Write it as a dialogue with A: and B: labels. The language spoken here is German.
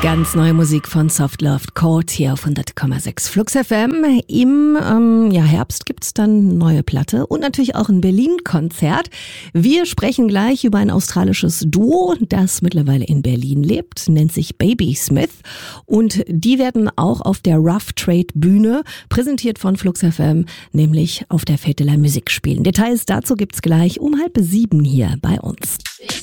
A: Ganz neue Musik von Soft Loved Chord hier auf 100,6 Flux FM. Im Herbst gibt's dann neue Platte und natürlich auch ein Berlin-Konzert. Wir sprechen gleich über ein australisches Duo, das mittlerweile in Berlin lebt, nennt sich Baby Smith. Und die werden auch auf der Rough Trade Bühne, präsentiert von Flux FM, nämlich auf der Fête de la Musique spielen. Details dazu gibt's gleich um 6:30 hier bei uns.